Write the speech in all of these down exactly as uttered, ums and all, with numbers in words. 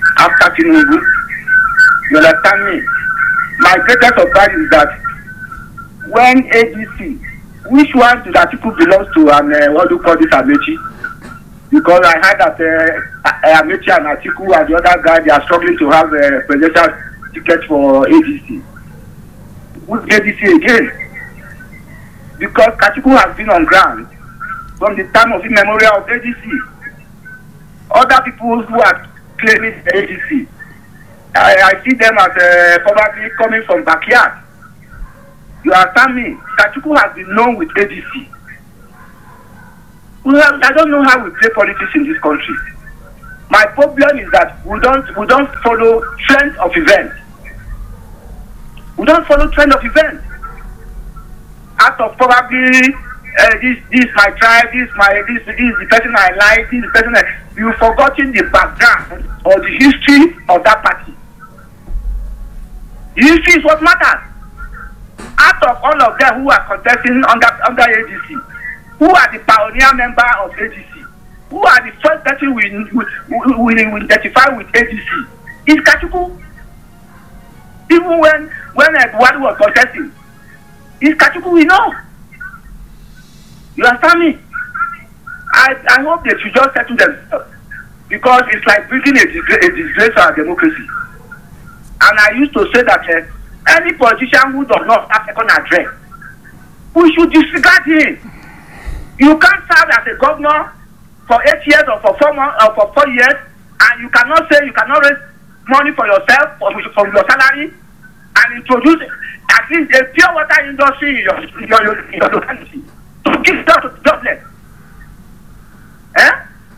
after Tinubu. You understand me? My greatest surprise is that when A D C, which one do that people belongs to, and uh, what do you call this Amechi? Because I heard that uh, Amechi and Atiku and the other guy, they are struggling to have a presidential ticket for A D C. Who's A D C again? Because Atiku has been on ground from the time of immemorial of A D C. Other people who are claiming A D C, I, I see them as uh, probably coming from backyard. You understand me? Atiku has been known with A D C. Well, I don't know how we play politics in this country. My problem is that we don't we don't follow trend of events. We don't follow trend of events. Out of probably uh, this this my tribe, this my this this is the person I like, this is the person I, you've forgotten the background or the history of that party. The history is what matters. Out of all of them who are contesting under under A D C, who are the pioneer member of A D C, who are the first person we we we we identify with A D C, is Kachukwu. Even when when Eduardo was contesting, is Kachukwu we know. You understand me? I I hope they should just settle themselves, because it's like bringing a disgrace, a disgrace to our democracy. And I used to say that uh, any politician who does not have second address, we should disregard him. You can't serve as a governor for eight years or for four months or for four years, and you cannot say you cannot raise money for yourself or from your salary and introduce at least a pure water industry in your in your, in your locality to give that to the jobless. Eh?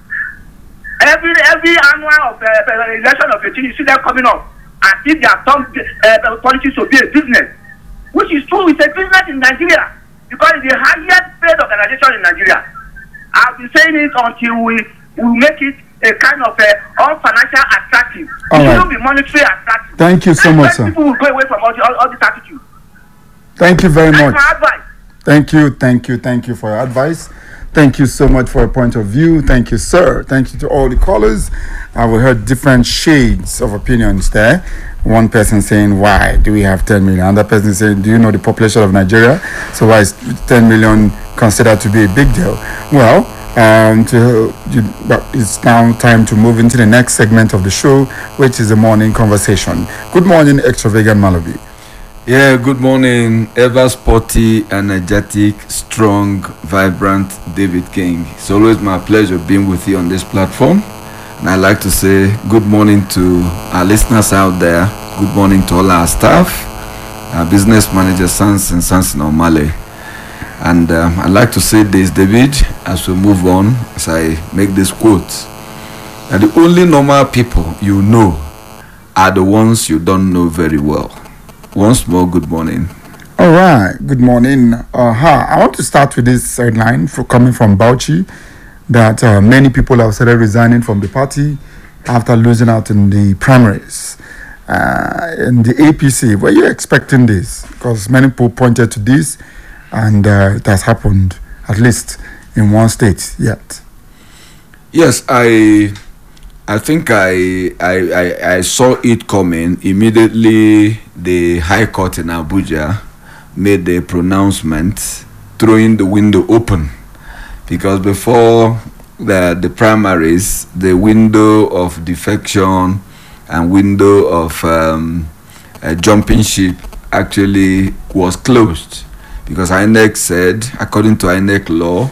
Every every annual of uh, election of a team, you see them coming up as if they are some uh, politics to be a business, which is true. It's a business in Nigeria because it's the highest paid organization in Nigeria. I've been saying it until we we make it a kind of a all financial attractive. All it right. shouldn't be monetary attractive. Thank you so and much, sir. People will go away from all, the, all, all this attitude. Thank you very That's much. my advice. Thank you, thank you, thank you for your advice. Thank you so much for a point of view. Thank you, sir. Thank you to all the callers. Uh, we heard different shades of opinions there. One person saying, why do we have ten million? Another person saying, do you know the population of Nigeria? So why is ten million considered to be a big deal? Well, um, to, you, well, it's now time to move into the next segment of the show, which is the morning conversation. Good morning, Extravagant Malabi. Yeah, good morning, ever sporty, energetic, strong, vibrant David King. It's always my pleasure being with you on this platform. And I'd like to say good morning to our listeners out there. Good morning to all our staff, our business manager, Sanson Sanson O'Malley. And um, I'd like to say this, David, as we move on, as I make this quote, that the only normal people you know are the ones you don't know very well. Once more, good morning. All right, good morning. Uh-huh. I want to start with this headline for coming from Bauchi, that uh, many people have started resigning from the party after losing out in the primaries. Uh, in the A P C, were you expecting this? Because many people pointed to this, and uh, it has happened, at least in one state yet. Yes, I... I think I, I I I saw it coming. Immediately, the High Court in Abuja made the pronouncement, throwing the window open, because before the the primaries, the window of defection and window of um, uh, jumping ship actually was closed, because I N E C said, according to I N E C law,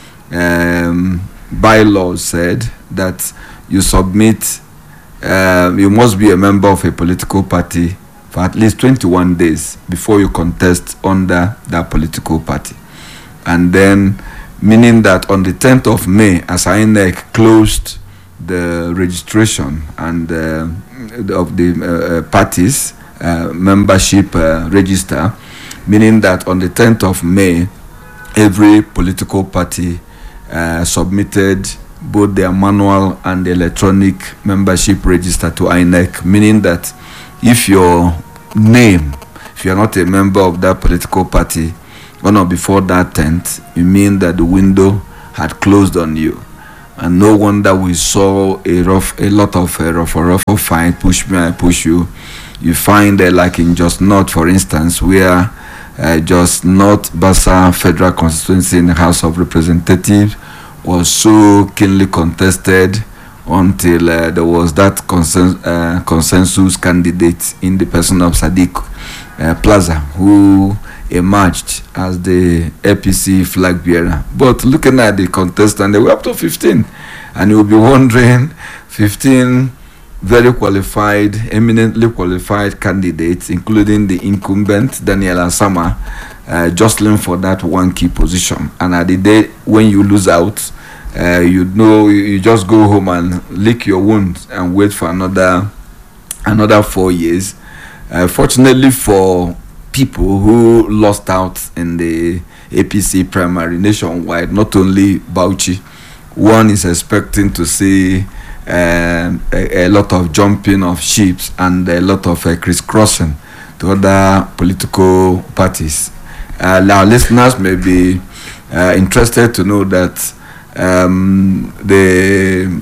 um, bylaws said that you submit, uh, you must be a member of a political party for at least twenty-one days before you contest under that political party. And then, meaning that on the tenth of May, as I N E C closed the registration and uh, of the uh, parties, uh, membership uh, register, meaning that on the tenth of May, every political party uh, submitted both their manual and the electronic membership register to I N E C, meaning that if your name, if you are not a member of that political party on or before that tenth, it means that the window had closed on you. and no wonder we saw a rough, a lot of a rough, a rough fight, push me, I push you. You find uh, like in Just North, for instance, where uh, Just North Basa Federal Constituency in the House of Representatives was so keenly contested until uh, there was that consen- uh, consensus candidate in the person of Sadiq uh, Plaza, who emerged as the A P C flag bearer. But looking at the contestant, they were up to fifteen, and you'll be wondering, fifteen very qualified, eminently qualified candidates, including the incumbent Daniel Asama, uh, jostling for that one key position. And at the day when you lose out, uh, you know you, you just go home and lick your wounds and wait for another another four years. Uh, fortunately for people who lost out in the A P C primary nationwide, not only Bauchi, one is expecting to see um, a, a lot of jumping of ships and a lot of uh, crisscrossing to other political parties. Uh, our listeners may be uh, interested to know that um, the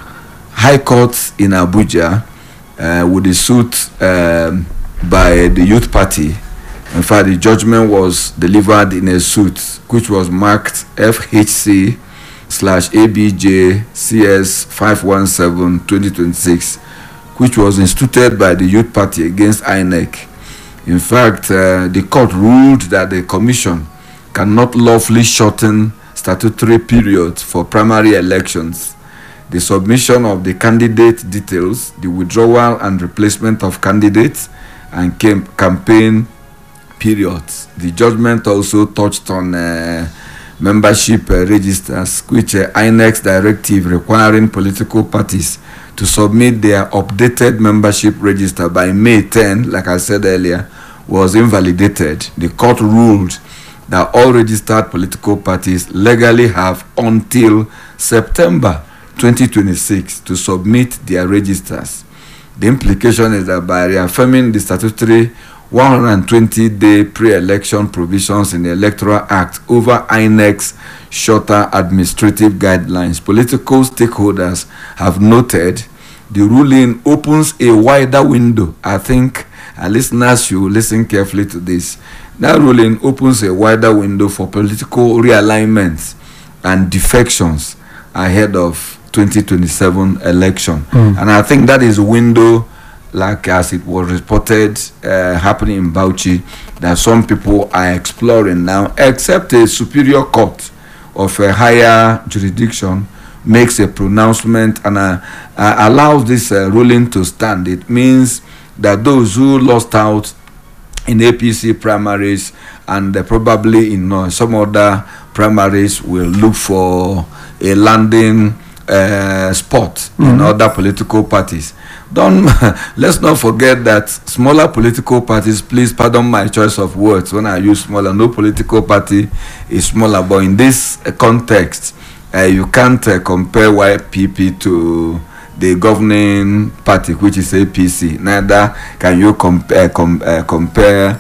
High Court in Abuja, uh, with the suit um, by the Youth Party, in fact, the judgment was delivered in a suit which was marked F H C slash A B J C S five one seven twenty twenty-six, which was instituted by the Youth Party against I N E C. In fact, uh, the court ruled that the commission cannot lawfully shorten statutory periods for primary elections. The submission of the candidate details, the withdrawal and replacement of candidates, and cam- campaign periods. The judgment also touched on uh, membership uh, registers, which uh, I N E C directive requiring political parties to submit their updated membership register by May tenth, like I said earlier, was invalidated. The court ruled that all registered political parties legally have until September twenty twenty-six to submit their registers. The implication is that by reaffirming the statutory one hundred twenty day pre-election provisions in the Electoral Act over I N E C's shorter administrative guidelines, political stakeholders have noted the ruling opens a wider window. I think our listeners should listen carefully to this. That ruling opens a wider window for political realignments and defections ahead of twenty twenty-seven election. Mm. And I think that is a window, like as it was reported uh, happening in Bauchi, that some people are exploring now, except a superior court of a higher jurisdiction makes a pronouncement and uh, uh, allows this uh, ruling to stand. It means that those who lost out in A P C primaries and uh, probably in uh, some other primaries will look for a landing uh, spot mm-hmm. in other political parties. Don't let's not forget that smaller political parties, please pardon my choice of words when I use smaller, no political party is smaller, but in this uh, context, uh, you can't uh, compare Y P P to the governing party, which is A P C. Neither can you compare com- uh, compare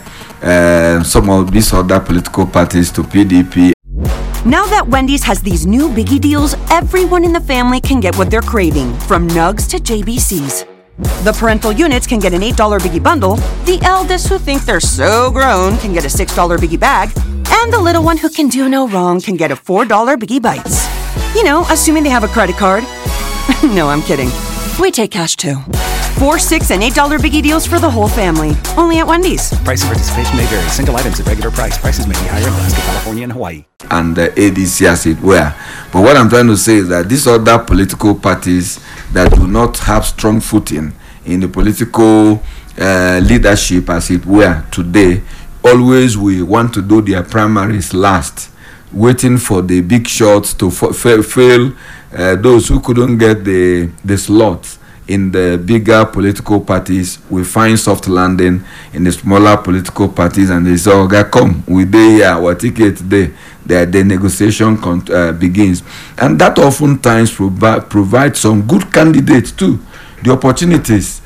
uh, some of these other political parties to P D P. Now that Wendy's has these new biggie deals, everyone in the family can get what they're craving, from nugs to J B Cs. The parental units can get an eight dollar biggie bundle, the eldest who think they're so grown can get a six dollar biggie bag, and the little one who can do no wrong can get a four dollar biggie bites. You know, assuming they have a credit card. No, I'm kidding. We take cash too. Four, six, and eight dollar biggie deals for the whole family. Only at Wendy's. Price and participation may vary. Single items at regular price. Prices may be higher in Alaska, California, and Hawaii. And the A D C, as it were. But what I'm trying to say is that these other political parties that do not have strong footing in the political uh, leadership, as it were, today, always we want to do their primaries last, waiting for the big shots to f- fail, fail uh, those who couldn't get the, the slots in the bigger political parties. We find soft landing in the smaller political parties, and they say, okay, come, we dey here, our ticket there. The, the negotiation con- uh, begins. And that oftentimes provi- provides some good candidates too, the opportunities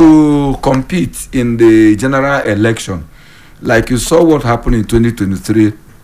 to compete in the general election. Like you saw what happened in twenty twenty-three,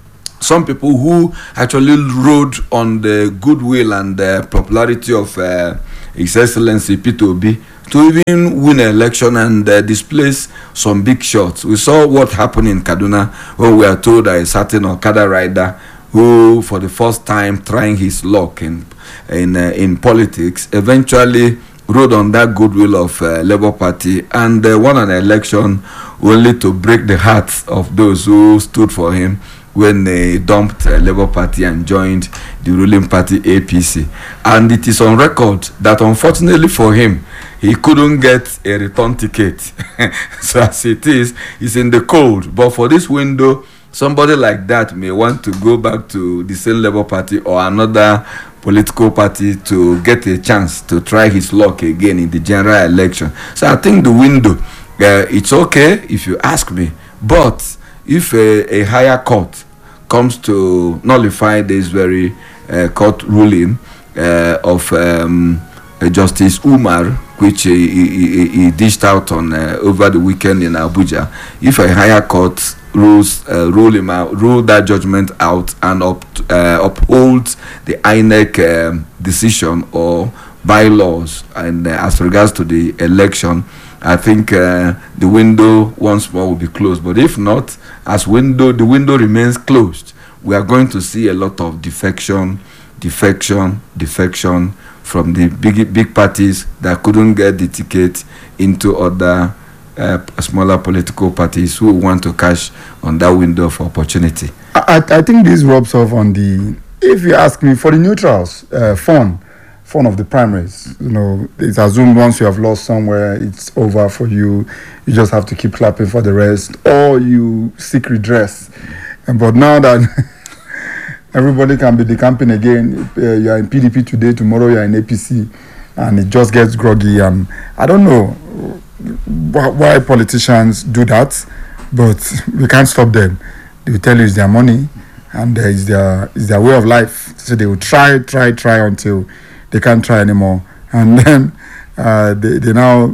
some people who actually rode on the goodwill and the popularity of uh, His Excellency Peter Obi to even win an election and uh, displace some big shots. We saw what happened in Kaduna when we are told that a certain Okada rider who, for the first time trying his luck in in uh, in politics, eventually rode on that goodwill of uh, Labour Party and uh, won an election only to break the hearts of those who stood for him when they dumped uh, Labour Party and joined the ruling party A P C. And it is on record that unfortunately for him, he couldn't get a return ticket. So as it is, he's in the cold. But for this window, somebody like that may want to go back to the same Labour Party or another political party to get a chance to try his luck again in the general election. So I think the window, uh, it's okay if you ask me, but if a, a higher court comes to nullify this very uh, court ruling uh, of um, uh, Justice Umar, which he, he, he dished out on uh, over the weekend in Abuja, if a higher court rules uh, rule him out, rule that judgment out and up, uh, upholds the I N E C um, decision or bylaws, and uh, as regards to the election, I think uh, the window once more will be closed. But if not, as window the window remains closed, we are going to see a lot of defection, defection, defection from the big big parties that couldn't get the ticket into other uh, smaller political parties who want to cash on that window of opportunity. I, I think this rubs off on the, if you ask me, for the neutrals, uh, fun. Fun of the primaries. You know, it's assumed once you have lost somewhere, it's over for you. You just have to keep clapping for the rest, or you seek redress. And but now that everybody can be decamping again, uh, you are in P D P today, tomorrow you are in A P C, and it just gets groggy. And I don't know why, why politicians do that, but we can't stop them. They will tell you it's their money, and uh, it's their it's their way of life. So they will try, try, try until they can't try anymore, and then uh, they, they now.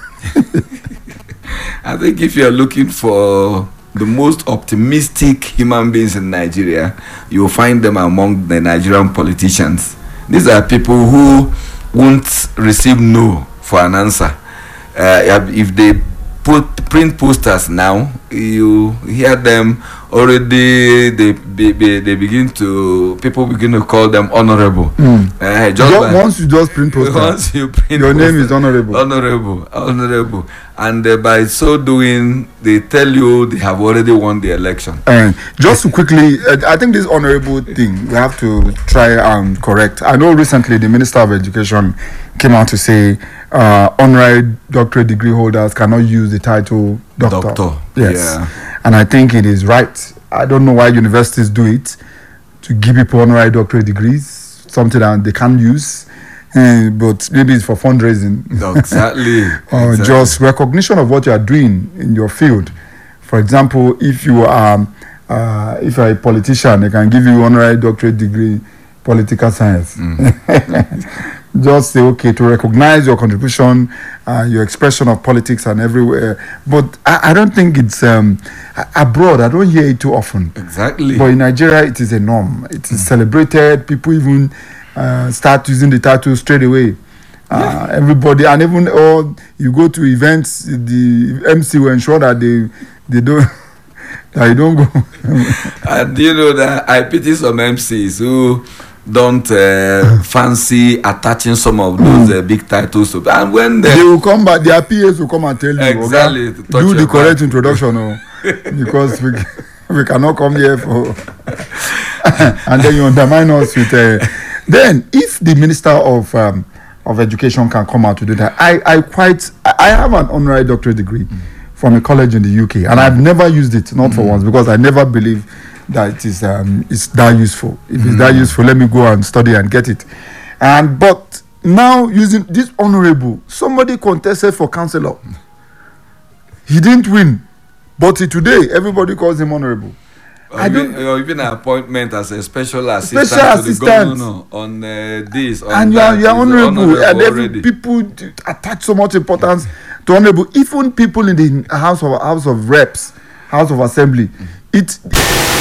I think if you are looking for the most optimistic human beings in Nigeria, you will find them among the Nigerian politicians. These are people who won't receive no for an answer. Uh, if they put print posters now, you hear them already. They be, be, they begin to people begin to call them honorable. Mm. Uh, just just, by, once you just print posters, once you print your poster, name is honorable. Honorable, honorable, and uh, by so doing, they tell you they have already won the election. And just to quickly, uh, I think this honorable thing we have to try and correct. I know recently the Minister of Education came out to say uh, honorary doctorate degree holders cannot use the title doctor. Doctor, yes, yeah. And I think it is right. I don't know why universities do it to give people honorary doctorate degrees, something that they can't use. Uh, but maybe it's for fundraising. Exactly. or exactly. just recognition of what you are doing in your field. For example, if you are uh, if you're a politician, they can give you honorary doctorate degree, political science. Mm. Just say, okay, to recognize your contribution, uh, your expression of politics and everywhere. But I, I don't think it's um, abroad. I don't hear it too often. Exactly. But in Nigeria, it is a norm. It is mm. celebrated. People even Uh, start using the title straight away. Uh, yeah. Everybody, and even all you go to events, the M C will ensure that they they don't that you don't go. And you know that I pity some M Cs who don't uh, fancy attaching some of those uh, big titles to, and when they, they will come back, their P As will come and tell you, exactly, okay, do the correct back. Introduction, oh, because we we cannot come here for and then you undermine us with a. Uh, Then, if the Minister of um, of Education can come out to do that, I, I quite I have an honorary doctorate degree mm. from a college in the U K, and mm. I've never used it, not mm. for once, because I never believe that it is um, it's that useful. If mm. it's that useful, let me go and study and get it. And but now using this honorable, somebody contested for councillor. He didn't win, but today everybody calls him honorable. Or I even, or even an appointment as a special assistant special to assistant. the governor on uh, this. On and you are, you are honorable, honorable, and every people attach so much importance to honorable. Even people in the House of House of Reps, House of Assembly, it